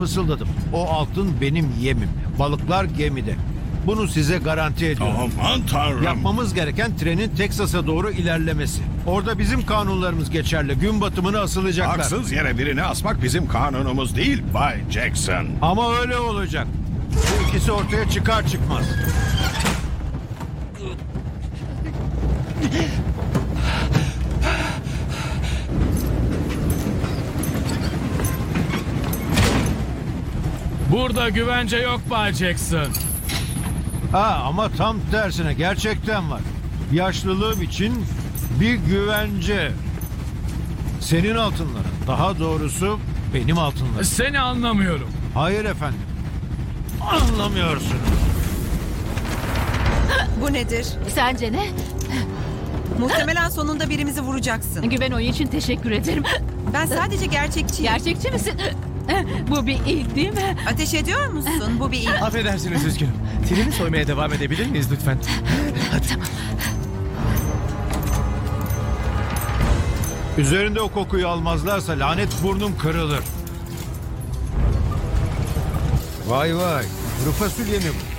Fısıldadım. O altın benim yemim. Balıklar gemide. Bunu size garanti ediyorum. Aman tanrım. Yapmamız gereken trenin Teksas'a doğru ilerlemesi. Orada bizim kanunlarımız geçerli. Gün batımına asılacaklar. Haksız yere birini asmak bizim kanunumuz değil Bay Jackson. Ama öyle olacak. Bu ikisi ortaya çıkar çıkmaz. Burada güvence yok Bay Jackson. Ama tam tersine gerçekten var. Yaşlılığım için bir güvence. Senin altınların. Daha doğrusu benim altınlarım. Seni anlamıyorum. Hayır efendim. Anlamıyorsunuz. Bu nedir? Sence ne? Muhtemelen sonunda birimizi vuracaksın. Güven oyun için teşekkür ederim. Ben sadece gerçekçiyim. Gerçekçi misin? Bu bir ilk değil mi? Ateş ediyor musun? Bu bir ilk. Affedersiniz, üzgünüm. Treni soymaya devam edebilir miyiz lütfen? Üzerinde o kokuyu almazlarsa lanet burnum kırılır. Vay vay. Kuru fasulye mi bu?